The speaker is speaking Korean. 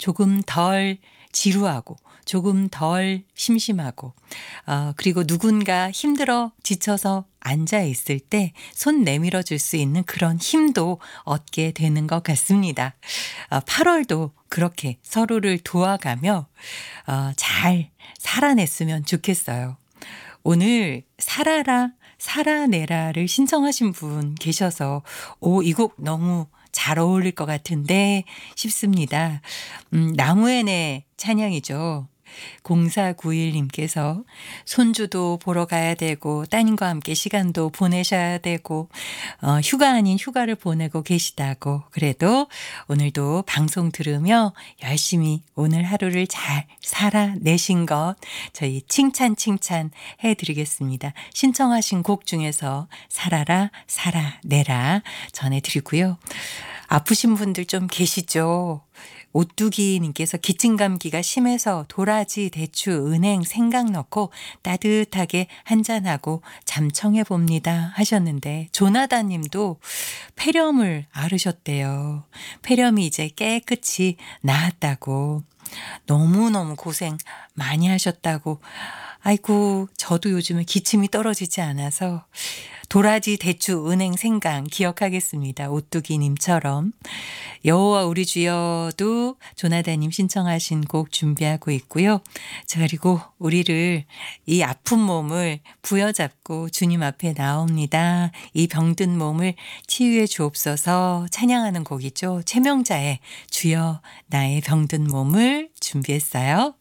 조금 덜 지루하고 조금 덜 심심하고 그리고 누군가 힘들어 지쳐서 앉아 있을 때 손 내밀어 줄 수 있는 그런 힘도 얻게 되는 것 같습니다. 8월도 그렇게 서로를 도와가며 잘 살아냈으면 좋겠어요. 오늘 살아라 살아내라를 신청하신 분 계셔서 이 곡 너무 잘 어울릴 것 같은데 싶습니다. 나무에네 찬양이죠. 0491님께서 손주도 보러 가야 되고 따님과 함께 시간도 보내셔야 되고 휴가 아닌 휴가를 보내고 계시다고 그래도 오늘도 방송 들으며 열심히 오늘 하루를 잘 살아내신 것 저희 칭찬 해드리겠습니다. 신청하신 곡 중에서 살아라 살아내라 전해드리고요. 아프신 분들 좀 계시죠? 오뚜기님께서 기침 감기가 심해서 도라지, 대추, 은행, 생강 넣고 따뜻하게 한잔하고 잠청해 봅니다 하셨는데 조나단 님도 폐렴을 앓으셨대요. 폐렴이 이제 깨끗이 나았다고 너무너무 고생 많이 하셨다고 아이고 저도 요즘에 기침이 떨어지지 않아서 도라지, 대추, 은행, 생강 기억하겠습니다. 오뚜기님처럼. 여호와 우리 주여도 조나단님 신청하신 곡 준비하고 있고요. 자, 그리고 우리를 이 아픈 몸을 부여잡고 주님 앞에 나옵니다. 이 병든 몸을 치유해 주옵소서 찬양하는 곡이죠. 최명자의 주여 나의 병든 몸을 준비했어요.